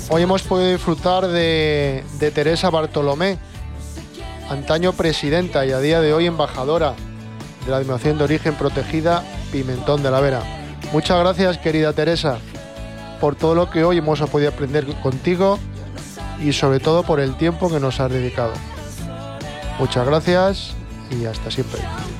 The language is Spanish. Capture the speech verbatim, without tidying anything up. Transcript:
Hoy hemos podido disfrutar de, de Teresa Bartolomé, antaño presidenta y a día de hoy embajadora de la Denominación de Origen Protegida Pimentón de la Vera. Muchas gracias, querida Teresa, por todo lo que hoy hemos podido aprender contigo y sobre todo por el tiempo que nos has dedicado. Muchas gracias y hasta siempre.